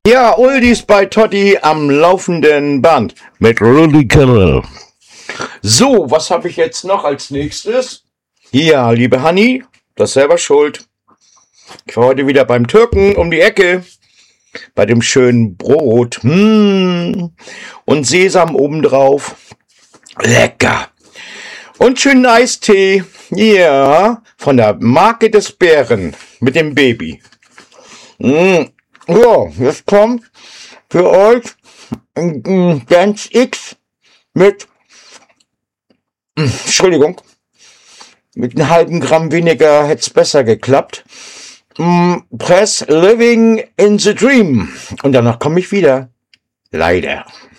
Ja, Oldies bei Totti am laufenden Band mit Rudi Carrell. So, was habe ich jetzt noch als nächstes? Ja, liebe Hanni, das ist selber schuld. Ich war heute wieder beim Türken um die Ecke. Bei dem schönen Brot. Und Sesam obendrauf. Lecker. Und schönen Eistee. Ja, von der Marke des Bären mit dem Baby. Ja, jetzt kommt für euch ein Dance X mit, Entschuldigung, mit einem halben Gramm weniger hätte es besser geklappt. Press Living in the Dream. Und danach komme ich wieder. Leider.